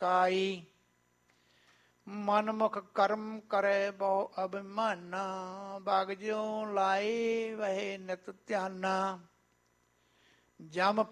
ਕਾਈ। ਮਨਮੁਖ ਕਰਮ ਕਰੇ ਬਹੁ ਅਭਿਮਾਨਾ, ਬਾਗ ਜਿਉ ਲਾਈ ਵਹੇ ਨਿਤ ਧਿਆਨਾ। ਜਮ